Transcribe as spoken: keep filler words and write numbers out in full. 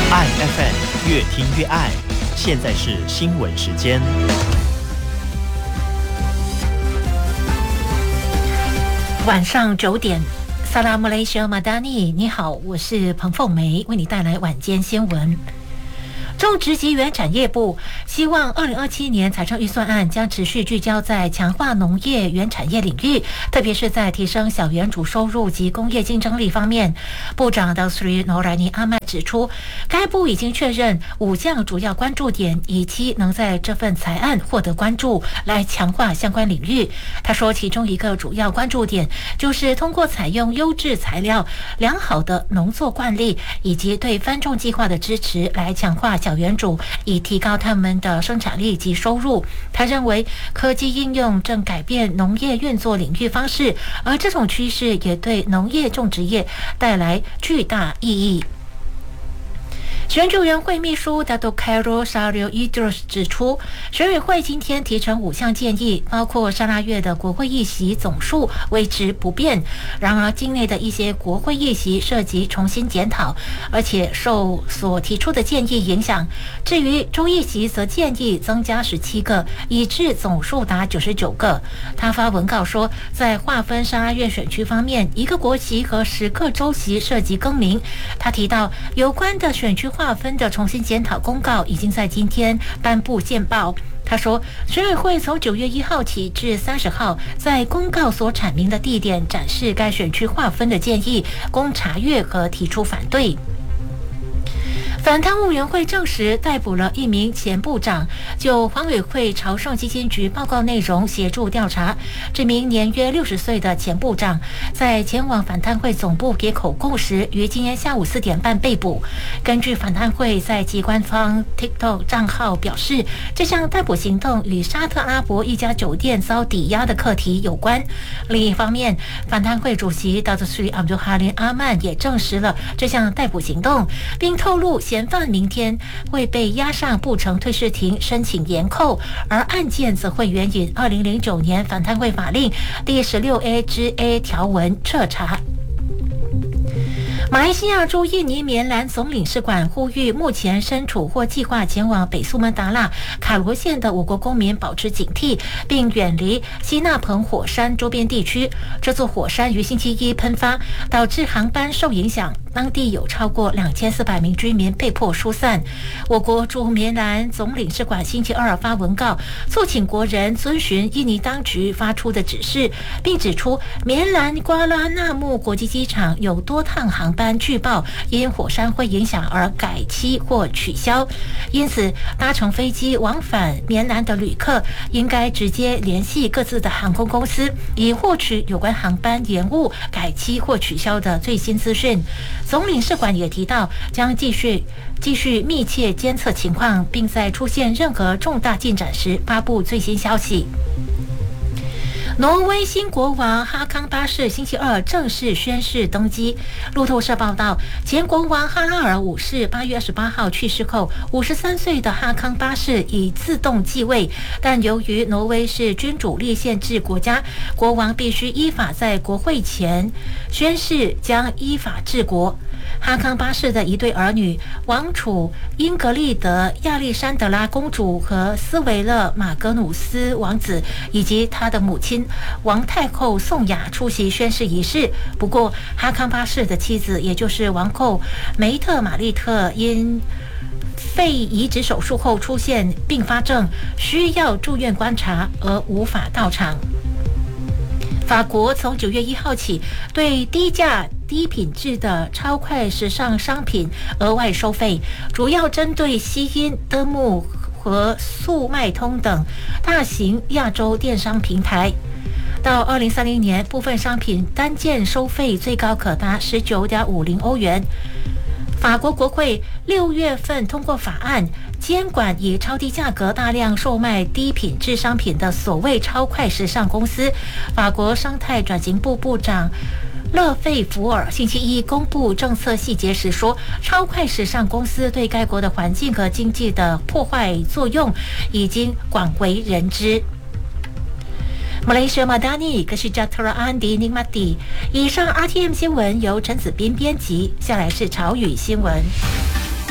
爱 F M 越听越爱，现在是新闻时间。 晚上九点，萨拉姆雷西马达尼，你好，我是彭凤梅，为你带来晚间新闻。种植及原产业部希望二零二七年财政预算案将持续聚焦在强化农业原产业领域，特别是在提升小园主收入及工业竞争力方面。部长达斯里诺莱尼阿曼指出，该部已经确认五项主要关注点，以期能在这份财案获得关注，来强化相关领域。他说，其中一个主要关注点就是通过采用优质材料、良好的农作惯例以及对分种计划的支持，来强化小园主，以提高他们的生产力及收入。他认为，科技应用正改变农业运作领域方式，而这种趋势也对农业种植业带来巨大意义。选举委员会秘书达多凯罗沙留伊德斯指出，选委会今天提成五项建议，包括沙拉越的国会议席总数维持不变。然而，境内的一些国会议席涉及重新检讨，而且受所提出的建议影响。至于州议席，则建议增加十七个，以致总数达九十九个。他发文告说，在划分沙拉越选区方面，一个国席和十个州席涉及更名。他提到，有关的选区划分的重新检讨公告已经在今天颁布见报。他说，选委会从九月一号起至三十号，在公告所阐明的地点展示该选区划分的建议，供查阅和提出反对。反贪污委员会证实逮捕了一名前部长，就黄委会朝圣基金局报告内容协助调查。这名年约六十岁的前部长在前往反贪会总部给口供时，于今天下午四点半被捕。根据反贪会在其官方 TikTok 账号表示，这项逮捕行动与沙特阿拉伯一家酒店遭抵押的课题有关。另一方面，反贪会主席达特斯里阿卜杜哈林阿曼也证实了这项逮捕行动，并透露嫌犯明天会被押上布城退视庭申请延扣，而案件则会援引二零零九年反贪会法令第十六 A 之 A 条文彻查。马来西亚驻印尼棉兰总领事馆呼吁，目前身处或计划前往北苏门答腊、卡罗县的我国公民保持警惕，并远离西纳彭火山周边地区。这座火山于星期一喷发，导致航班受影响，当地有超过两千四百名居民被迫疏散。我国驻棉兰总领事馆星期二发文告，促请国人遵循印尼当局发出的指示，并指出棉兰瓜拉纳木国际机场有多趟航班据报因火山灰影响而改期或取消，因此搭乘飞机往返棉兰的旅客应该直接联系各自的航空公司，以获取有关航班延误、改期或取消的最新资讯。总领事馆也提到，将继续继续密切监测情况，并在出现任何重大进展时发布最新消息。挪威新国王哈康八世星期二正式宣誓登基。路透社报道，前国王哈拉尔五世八月二十八号去世后，五十三岁的哈康八世已自动继位，但由于挪威是君主立宪制国家，国王必须依法在国会前宣誓将依法治国。哈康八世的一对儿女王储英格丽德·亚历山德拉公主和斯维勒马格努斯王子，以及他的母亲王太后宋雅出席宣誓仪式。不过，哈康八世的妻子，也就是王后梅特玛丽特，因肺移植手术后出现并发症，需要住院观察，而无法到场。法国从九月一号起对低价低品质的超快时尚商品额外收费，主要针对西因、德牧和速卖通等大型亚洲电商平台。到二零三零年，部分商品单件收费最高可达十九点五零欧元。法国国会六月份通过法案，监管以超低价格大量售卖低品质商品的所谓超快时尚公司。法国生态转型部部长勒费福尔星期一公布政策细节时说，超快时尚公司对该国的环境和经济的破坏作用已经广为人知。马来西亚马达尼，可是加特拉安迪宁马蒂。以上 R T M 新闻由陈子斌编辑，下来是潮语新闻。